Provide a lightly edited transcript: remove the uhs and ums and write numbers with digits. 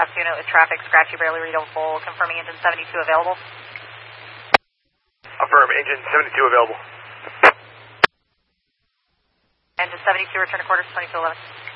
dispatch unit with traffic, scratchy, barely readable, confirming engine 72 available. Affirm, engine 72 available. Engine 72, return to quarters, 2211.